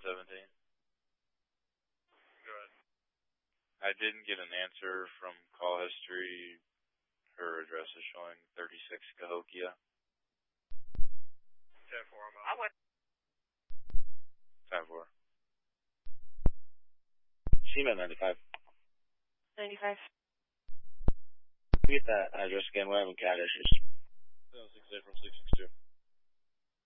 1017. Go ahead. I didn't get an answer from call history. Her address is showing 36 Cahokia. 10-4, I'm out. 10-4. Sheena 95. 95. Get that address again. We're having cat issues. 768 from 662.